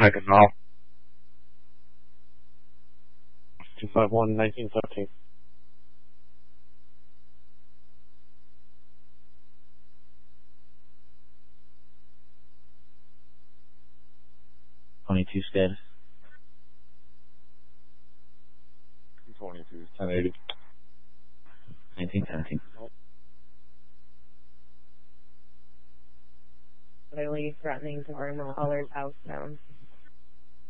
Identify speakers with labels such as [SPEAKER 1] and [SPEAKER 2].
[SPEAKER 1] I can now. 251, 1913.
[SPEAKER 2] Status.
[SPEAKER 1] 22, 1080.
[SPEAKER 2] 1917.
[SPEAKER 3] Clearly threatening to bring the colors outbound.